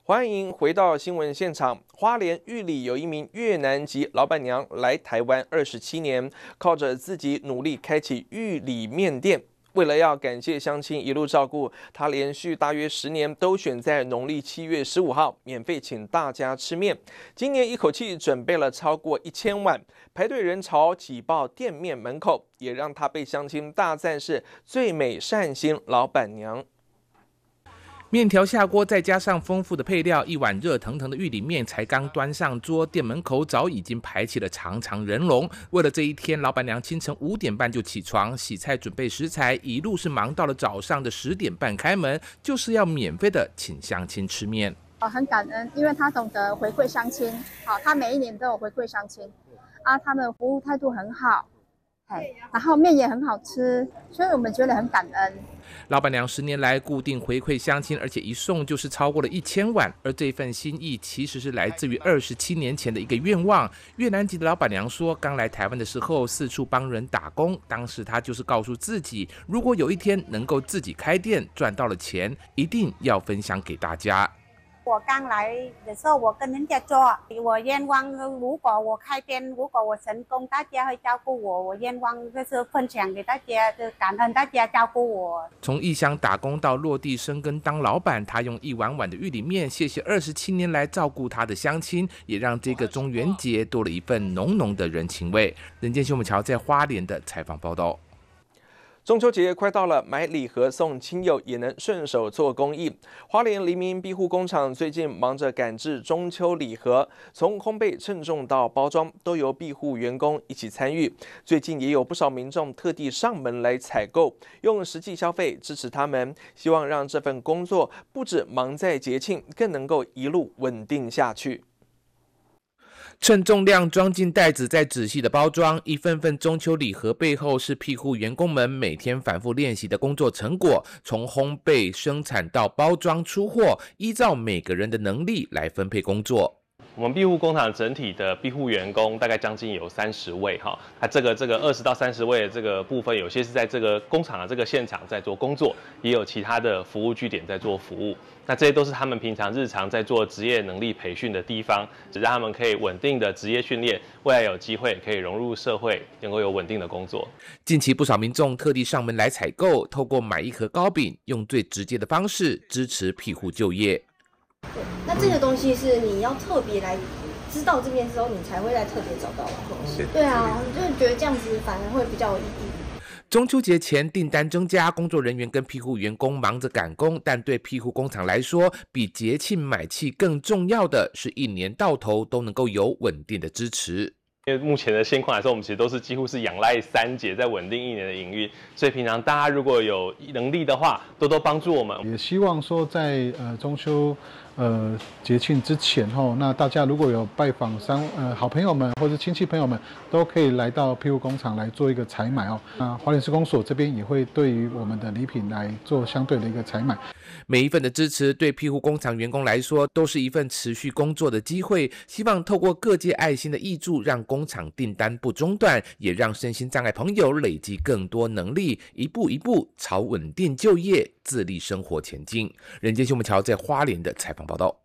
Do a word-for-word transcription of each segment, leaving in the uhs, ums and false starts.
欢迎回到新闻现场。花莲玉里有一名越南籍老板娘来台湾二十七年，靠着自己努力开启玉里面店。为了要感谢乡亲一路照顾，她连续大约十年都选在农历七月十五号免费请大家吃面。今年一口气准备了超过一千碗，排队人潮挤爆店面门口，也让她被乡亲大赞是最美善心老板娘。 面条下锅，再加上丰富的配料，一碗热腾腾的玉里面才刚端上桌，店门口早已经排起了长长人龙。为了这一天，老板娘清晨五点半就起床洗菜准备食材，一路是忙到了早上的十点半开门，就是要免费的请乡亲吃面。 哦，很感恩，因为他懂得回馈乡亲，好，他每一年都有回馈乡亲，啊，他们服务态度很好，然后面也很好吃，所以我们觉得很感恩。 老板娘十年来固定回馈乡亲，而且一送就是超过了一千碗。而这份心意其实是来自于二十七年前的一个愿望。越南籍的老板娘说，刚来台湾的时候四处帮人打工，当时她就是告诉自己，如果有一天能够自己开店，赚到了钱，一定要分享给大家。 我刚来的时候，我跟人家做，我愿望如果我开店，如果我成功，大家会照顾我。我愿望就是分享给大家，就感恩大家照顾我。 从异乡打工到落地生根当老板，他用一碗碗的玉里面，谢谢二十七年来照顾他的乡亲，也让这个中元节多了一份浓浓的人情味。人间新闻桥在花莲的采访报道。 中秋节快到了，买礼盒送亲友也能顺手做公益。花莲黎明庇护工厂最近忙着赶制中秋礼盒，从烘焙、称重到包装，都由庇护员工一起参与。最近也有不少民众特地上门来采购，用实际消费支持他们，希望让这份工作不止忙在节庆，更能够一路稳定下去。 称重量装进袋子，再仔细的包装，一份份中秋礼盒背后是庇护员工们每天反复练习的工作成果。从烘焙、生产到包装出货，依照每个人的能力来分配工作。 我们庇护工厂整体的庇护员工大概将近有三十位哈，它这个这个二十到三十位的这个部分，有些是在这个工厂的这个现场在做工作，也有其他的服务据点在做服务。那这些都是他们平常日常在做职业能力培训的地方，只让他们可以稳定的职业训练，未来有机会可以融入社会，能够有稳定的工作。 近期不少民众特地上门来采购，透过买一盒糕饼，用最直接的方式支持庇护就业。 对，那这个东西是你要特别来知道这边之后，你才会来特别找到的东西。对啊，就是觉得这样子反而会比较有意义。 中秋节前订单增加，工作人员跟庇护员工忙着赶工，但对庇护工厂来说，比节庆买气更重要的是一年到头都能够有稳定的支持。 因为目前的现况来说，我们其实都是几乎是仰赖三节在稳定一年的营运，所以平常大家如果有能力的话，多多帮助我们。 也希望说在呃中秋呃节庆之前吼，那大家如果有拜访三呃好朋友们或者亲戚朋友们，都可以来到庇护工厂来做一个采买哦。那花莲施工所这边也会对于我们的礼品来做相对的一个采买。 每一份的支持对庇护工厂员工来说都是一份持续工作的机会，希望透过各界爱心的挹注，让工厂订单不中断，也让身心障碍朋友累积更多能力，一步一步朝稳定就业、自立生活前进。人间新闻桥在花莲的采访报道。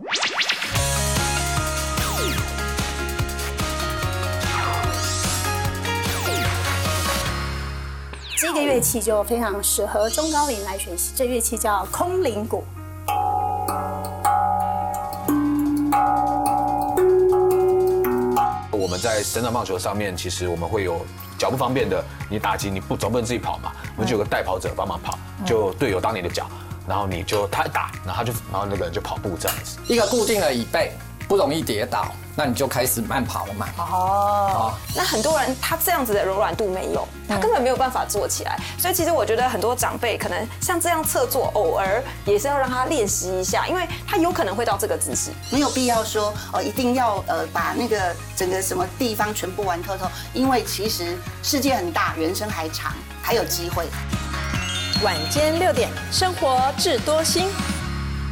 这个乐器就非常适合中高龄来学习，这乐器叫空灵鼓。 我们在省长棒球上面，其实我们会有脚不方便的，你打击你不总不能自己跑嘛，我们就有个代跑者帮忙跑，就队友当你的脚，然后你就他打，然后他就然后那个人就跑步这样子。 一个固定的椅背，不容易跌倒，那你就开始慢跑了嘛。 哦，那很多人他这样子的柔软度没有，他根本没有办法做起来。所以其实我觉得很多长辈可能像这样侧坐，偶尔也是要让他练习一下，因为他有可能会到这个姿势。 没有必要说呃一定要呃把那个整个什么地方全部玩透透，因为其实世界很大，人生还长，还有机会。 晚间六点，生活智多星。